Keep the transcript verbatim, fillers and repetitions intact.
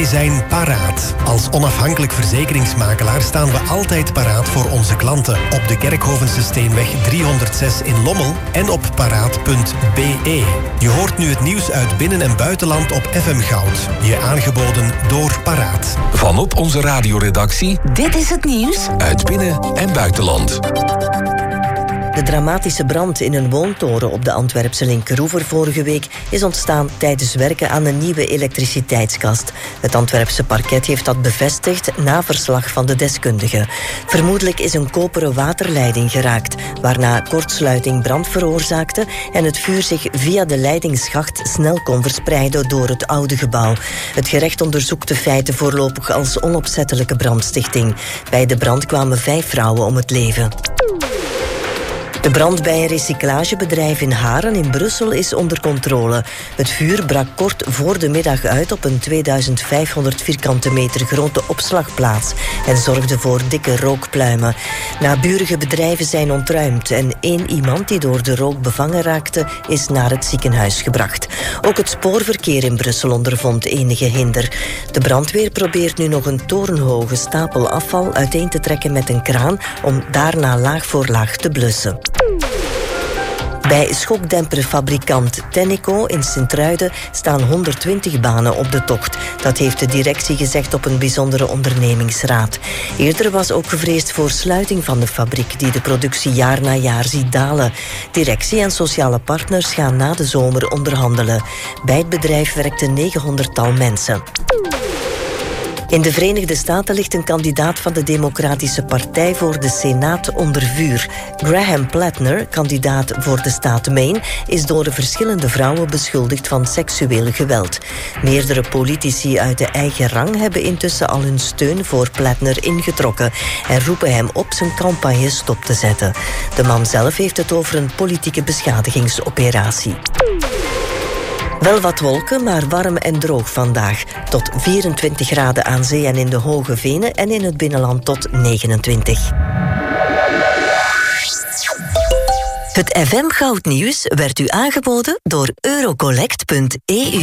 zijn paraat. Als onafhankelijk verzekeringsmakelaar staan we altijd paraat voor onze klanten. Op de Kerkhovense Steenweg driehonderdzes in Lommel en op paraat punt b e. Je hoort nu het nieuws uit binnen- en buitenland op F M Goud. Je aangeboden door Paraat. Vanop onze radioredactie. Dit is het nieuws uit binnen- en buitenland. De dramatische brand in een woontoren op de Antwerpse Linkeroever vorige week is ontstaan tijdens werken aan een nieuwe elektriciteitskast. Het Antwerpse parket heeft dat bevestigd na verslag van de deskundigen. Vermoedelijk is een koperen waterleiding geraakt, waarna kortsluiting brand veroorzaakte en het vuur zich via de leidingsschacht snel kon verspreiden door het oude gebouw. Het gerecht onderzoekt de feiten voorlopig als onopzettelijke brandstichting. Bij de brand kwamen vijf vrouwen om het leven. De brand bij een recyclagebedrijf in Haren in Brussel is onder controle. Het vuur brak kort voor de middag uit op een tweeduizend vijfhonderd vierkante meter grote opslagplaats en zorgde voor dikke rookpluimen. Naburige bedrijven zijn ontruimd en één iemand die door de rook bevangen raakte is naar het ziekenhuis gebracht. Ook het spoorverkeer in Brussel ondervond enige hinder. De brandweer probeert nu nog een torenhoge stapel afval uiteen te trekken met een kraan om daarna laag voor laag te blussen. Bij schokdemperfabrikant Tenneco in Sint-Truiden staan honderdtwintig banen op de tocht. Dat heeft de directie gezegd op een bijzondere ondernemingsraad. Eerder was ook gevreesd voor sluiting van de fabriek die de productie jaar na jaar ziet dalen. Directie en sociale partners gaan na de zomer onderhandelen. Bij het bedrijf werkt een negenhonderdtal mensen. In de Verenigde Staten ligt een kandidaat van de Democratische Partij voor de Senaat onder vuur. Graham Plattner, kandidaat voor de staat Maine, is door de verschillende vrouwen beschuldigd van seksueel geweld. Meerdere politici uit de eigen rang hebben intussen al hun steun voor Plattner ingetrokken en roepen hem op zijn campagne stop te zetten. De man zelf heeft het over een politieke beschadigingsoperatie. Wel wat wolken, maar warm en droog vandaag. Tot vierentwintig graden aan zee en in de Hoge Venen en in het binnenland tot negenentwintig. Het F M Goudnieuws werd u aangeboden door eurocollect punt e u.